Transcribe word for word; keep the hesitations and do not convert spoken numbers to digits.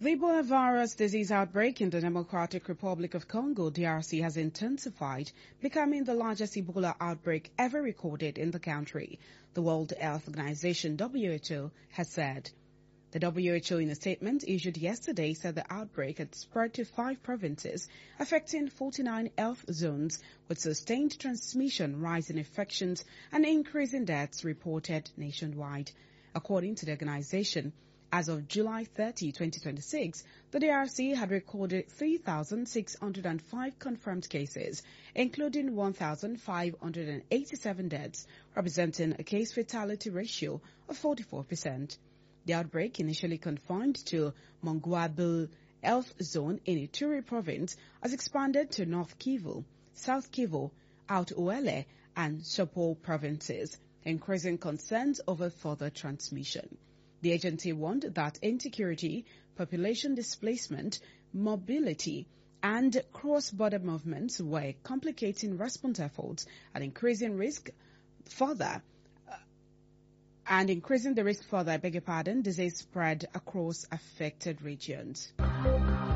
The Ebola virus disease outbreak in the Democratic Republic of Congo, D R C, has intensified, becoming the largest Ebola outbreak ever recorded in the country, the World Health Organization W H O has said. The W H O, in a statement issued yesterday, said the outbreak had spread to five provinces, affecting forty-nine health zones, with sustained transmission, rise in infections, and increase in deaths reported nationwide. According to the organization, as of July thirtieth, twenty twenty-six, the D R C had recorded three thousand six hundred five confirmed cases, including one thousand five hundred eighty-seven deaths, representing a case fatality ratio of forty-four percent. The outbreak, initially confined to Mongwabu Health Zone in Ituri Province, has expanded to North Kivu, South Kivu, Out Uele, and Chopo provinces, increasing concerns over further transmission. The agency warned that insecurity, population displacement, mobility, and cross-border movements were complicating response efforts and increasing risk further, uh, and increasing the risk further, I beg your pardon, disease spread across affected regions.